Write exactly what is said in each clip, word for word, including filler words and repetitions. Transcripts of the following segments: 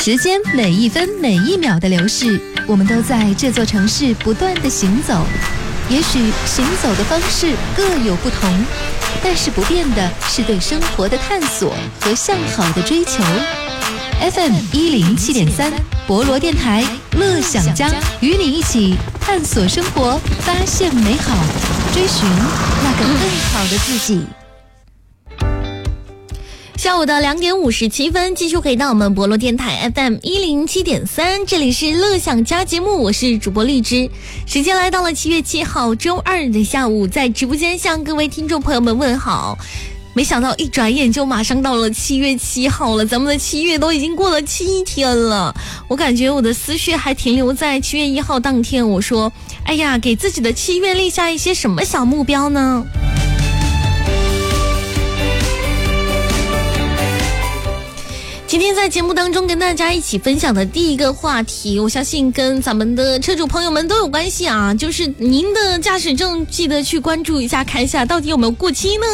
时间每一分每一秒的流逝，我们都在这座城市不断的行走。也许行走的方式各有不同，但是不变的是对生活的探索和向好的追求。F M 一零七点三，博罗电台，乐享家，与你一起探索生活，发现美好，追寻那个更好的自己。 下午的两点五十七分，继续回到我们博罗电台 F M 一零七点三，这里是乐享家节目，我是主播荔枝。时间来到了七月七号周二的下午，在直播间向各位听众朋友们问好。没想到一转眼就马上到了七月七号了，咱们的七月都已经过了七天了。我感觉我的思绪还停留在七月一号当天，我说哎呀，给自己的七月立下一些什么小目标呢？今天在节目当中跟大家一起分享的第一个话题，我相信跟咱们的车主朋友们都有关系啊，就是您的驾驶证记得去关注一下，看一下到底有没有过期呢？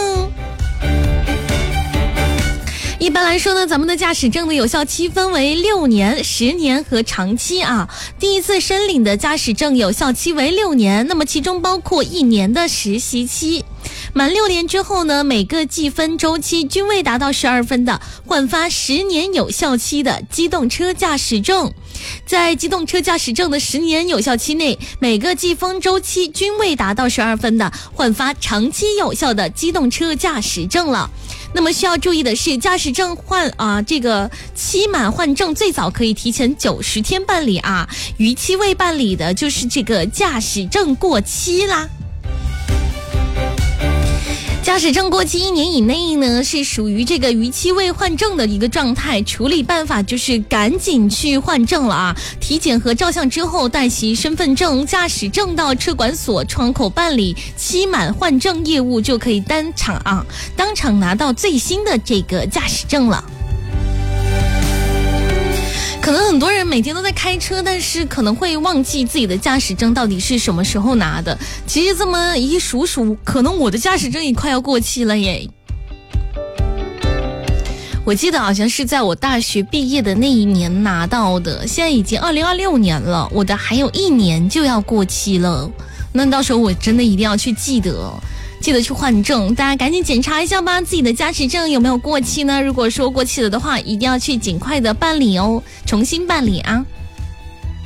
一般来说呢，咱们的驾驶证的有效期分为六年、十年和长期啊。第一次申领的驾驶证有效期为六年，那么其中包括一年的实习期。满六年之后呢，每个计分周期均未达到十二分的，换发十年有效期的机动车驾驶证。在机动车驾驶证的十年有效期内，每个计分周期均未达到十二分的，换发长期有效的机动车驾驶证了。那么需要注意的是，驾驶证换啊，这个期满换证最早可以提前九十天办理啊，逾期未办理的就是这个驾驶证过期啦。驾驶证过期一年以内呢，是属于这个逾期未换证的一个状态，处理办法就是赶紧去换证了啊！体检和照相之后，带其身份证、驾驶证到车管所窗口办理期满换证业务，就可以当场啊，当场拿到最新的这个驾驶证了。可能很多人每天都在开车，但是可能会忘记自己的驾驶证到底是什么时候拿的。其实这么一数数，可能我的驾驶证也快要过期了耶。我记得好像是在我大学毕业的那一年拿到的，现在已经二零二六年了，我的还有一年就要过期了。那到时候我真的一定要去记得记得去换证，大家赶紧检查一下吧，自己的驾驶证有没有过期呢？如果说过期了的话，一定要去尽快的办理哦，重新办理啊。